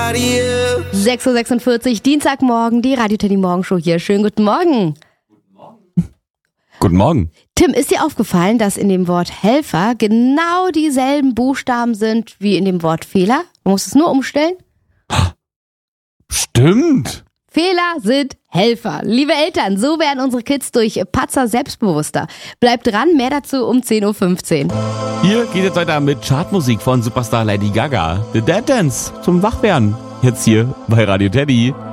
6:46 Uhr, Dienstagmorgen, die Radio Teddy Morgenshow hier. Schönen guten Morgen. Guten Morgen. Tim, ist dir aufgefallen, dass in dem Wort Helfer genau dieselben Buchstaben sind wie in dem Wort Fehler? Man muss es nur umstellen. Stimmt. Fehler sind Helfer. Liebe Eltern, so werden unsere Kids durch Patzer selbstbewusster. Bleibt dran, mehr dazu um 10:15 Uhr. Hier geht jetzt weiter mit Chartmusik von Superstar Lady Gaga. The Dead Dance zum Wachwerden. Jetzt hier bei Radio Teddy.